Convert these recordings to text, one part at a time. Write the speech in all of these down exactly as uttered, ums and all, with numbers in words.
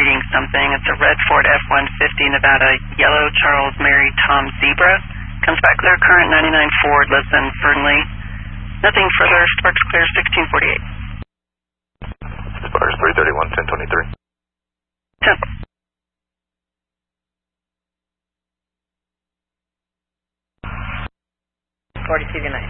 reading something. It's a red Ford F one fifty Nevada, yellow Charles Mary Tom Zebra. Comes back clear current ninety-nine Ford, lives in Fernley. Nothing further, sparks clear sixteen forty-eight. Sparks three thirty-one, ten twenty-three. ten. forty C V nine.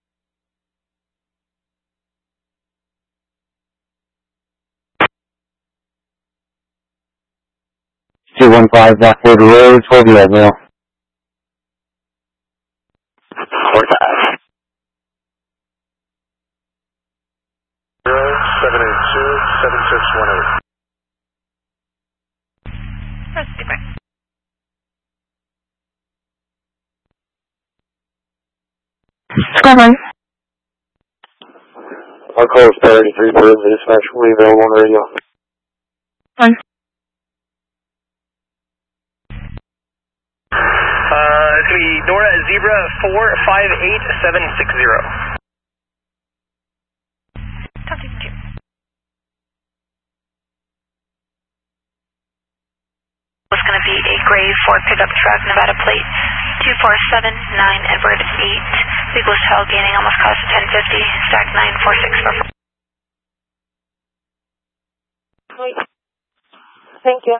two one five Blackwood Road, twelve year old male. four five. seven eight two, seven six one eight. That's different. Discovery. Our call is Star eighty-three for the dispatch. Will be available on radio. Fine. Uh, it's going to be Nora Zebra four five eight seven six zero. Talking to you. Was going to be a gray Ford pickup truck, Nevada plate two four seven nine Edward eight. Vehicle shell gaining almost cost ten fifty. Stack nine four six four four. Thank you.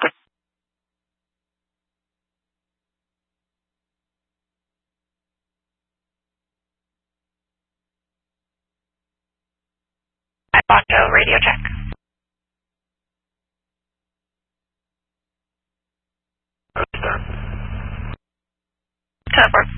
Auto radio check. Teleport.